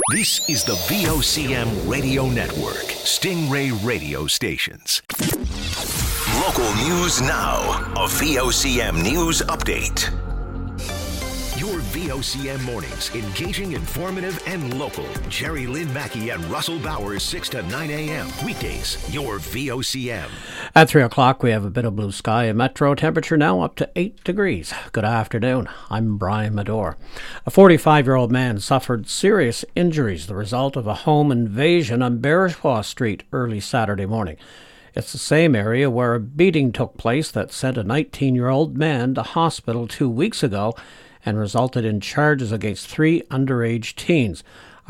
This is the VOCM Radio Network, Stingray Radio Stations. Local news now. A VOCM News Update. Your VOCM mornings, engaging, informative, and local. Jerry Lynn Mackey and Russell Bowers, 6 to 9 a.m. Weekdays, your VOCM. At 3 o'clock, we have a bit of blue sky and metro temperature now up to 8 degrees. Good afternoon. I'm Brian Medore. A 45-year-old man suffered serious injuries, the result of a home invasion on Bereshaw Street early Saturday morning. It's the same area where a beating took place that sent a 19-year-old man to hospital 2 weeks ago and resulted in charges against 3 underage teens.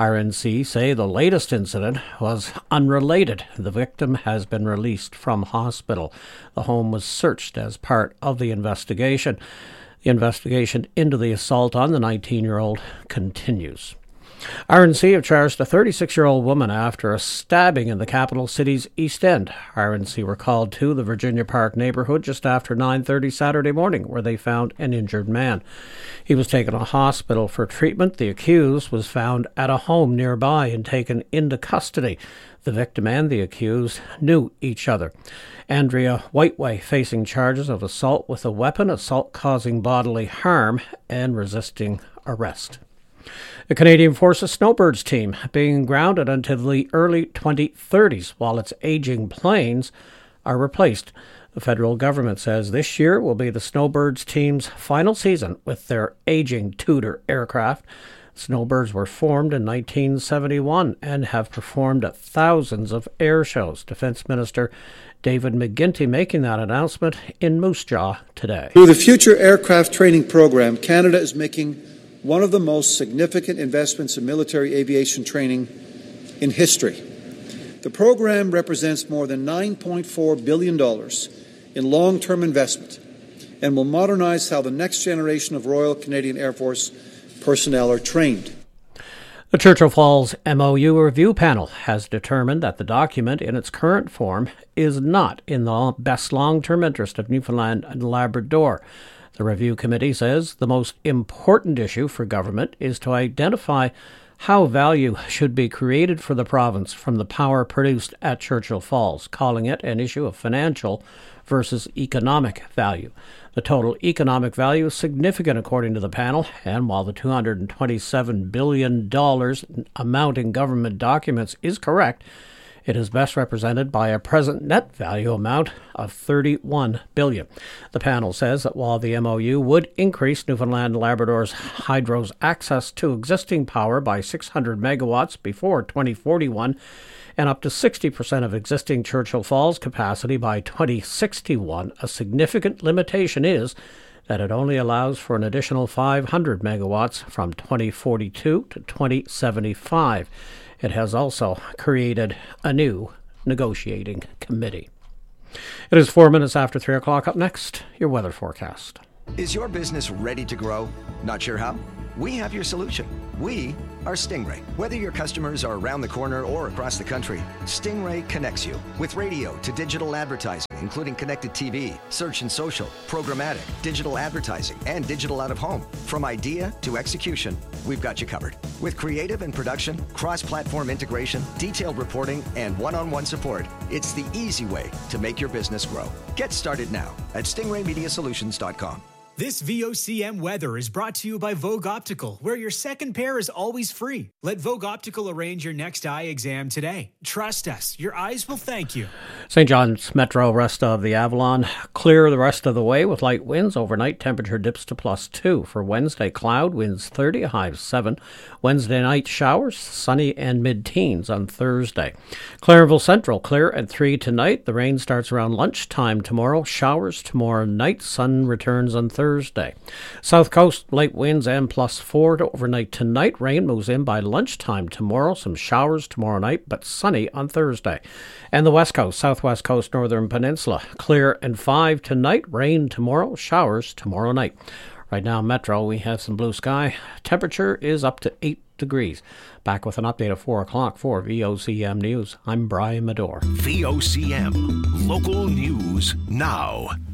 RNC say the latest incident was unrelated. The victim has been released from hospital. The home was searched as part of the investigation. The investigation into the assault on the 19-year-old continues. RNC have charged a 36-year-old woman after a stabbing in the capital city's East End. RNC were called to the Virginia Park neighborhood just after 9:30 Saturday morning, where they found an injured man. He was taken to hospital for treatment. The accused was found at a home nearby and taken into custody. The victim and the accused knew each other. Andrea Whiteway facing charges of assault with a weapon, assault causing bodily harm, and resisting arrest. The Canadian Forces Snowbirds team being grounded until the early 2030s while its aging planes are replaced. The federal government says this year will be the Snowbirds team's final season with their aging Tudor aircraft. Snowbirds were formed in 1971 and have performed at thousands of air shows. Defence Minister David McGuinty making that announcement in Moose Jaw today. Through the Future Aircraft Training Program, Canada is making one of the most significant investments in military aviation training in history. The program represents more than $9.4 billion in long-term investment and will modernize how the next generation of Royal Canadian Air Force personnel are trained. The Churchill Falls MOU review panel has determined that the document in its current form is not in the best long-term interest of Newfoundland and Labrador. The review committee says the most important issue for government is to identify how value should be created for the province from the power produced at Churchill Falls, calling it an issue of financial versus economic value. The total economic value is significant according to the panel, and while the $227 billion amount in government documents is correct, it is best represented by a present net value amount of $31 billion. The panel says that while the MOU would increase Newfoundland and Labrador's hydro's access to existing power by 600 megawatts before 2041 and up to 60% of existing Churchill Falls capacity by 2061, a significant limitation is that it only allows for an additional 500 megawatts from 2042 to 2075. It has also created a new negotiating committee. It is 4 minutes after 3 o'clock. Up next, your weather forecast. Is your business ready to grow? Not sure how? We have your solution. We are Stingray. Whether your customers are around the corner or across the country, Stingray connects you with radio to digital advertising, including connected TV, search and social, programmatic, digital advertising, and digital out of home. From idea to execution, we've got you covered. With creative and production, cross-platform integration, detailed reporting, and one-on-one support, it's the easy way to make your business grow. Get started now at stingraymediasolutions.com. This VOCM weather is brought to you by Vogue Optical, where your second pair is always free. Let Vogue Optical arrange your next eye exam today. Trust us, your eyes will thank you. St. John's Metro, rest of the Avalon, clear the rest of the way with light winds. Overnight temperature dips to +2. For Wednesday, cloud, winds 30, a high of 7. Wednesday night showers, sunny and mid-teens on Thursday. Clarenville Central, clear at 3 tonight. The rain starts around lunchtime tomorrow. Showers tomorrow night. Sun returns on Thursday. South Coast, light winds and +4 to overnight tonight. Rain moves in by lunchtime tomorrow. Some showers tomorrow night, but sunny on Thursday. And the West Coast, Southwest Coast, Northern Peninsula, clear and 5 tonight. Rain tomorrow. Showers tomorrow night. Right now, Metro, we have some blue sky. Temperature is up to 8 degrees. Back with an update at 4 o'clock for VOCM News. I'm Brian Medore. VOCM, local news now.